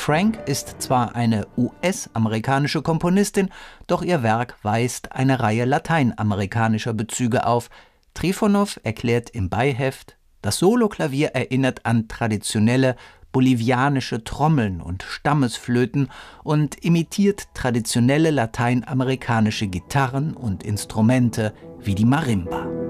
Frank ist zwar eine US-amerikanische Komponistin, doch ihr Werk weist eine Reihe lateinamerikanischer Bezüge auf. Trifonow erklärt im Beiheft: Das Soloklavier erinnert an traditionelle bolivianische Trommeln und Stammesflöten und imitiert traditionelle lateinamerikanische Gitarren und Instrumente wie die Marimba.